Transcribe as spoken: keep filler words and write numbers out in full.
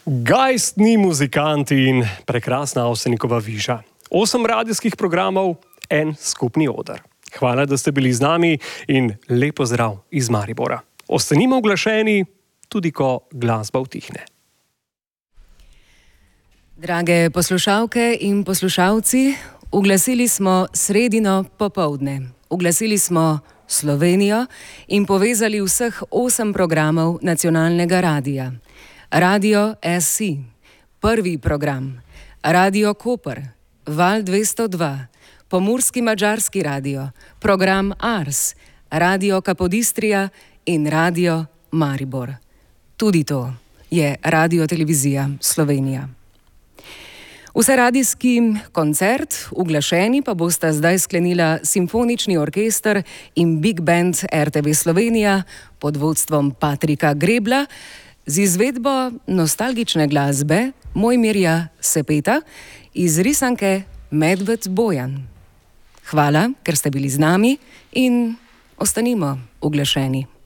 Gajstni muzikanti in prekrasna Avsenikova viža. Osem radijskih programov, en skupni oder. Hvala, da ste bili z nami in lep pozdrav iz Maribora. Ostanimo oglašeni, tudi ko glasba utihne. Drage poslušalke in poslušalci, uglasili smo sredino popoldne. Uglasili smo Slovenijo in povezali vseh osem programov nacionalnega radija. Radio S C, prvi program, Radio Koper, Val dvesto dva, Pomurski madžarski radio, program Ars, Radio Kapodistrija in Radio Maribor. Tudi to je Radiotelevizija Slovenija. Vse radijski koncert, uglašeni pa bosta zdaj sklenila Simfonični orkester in Big Band R T V Slovenija pod vodstvom Patrika Grebla z izvedbo nostalgične glasbe Mojmirja Sepeta iz risanke Medved Bojan. Hvala, ker ste bili z nami in ostanimo uglašeni.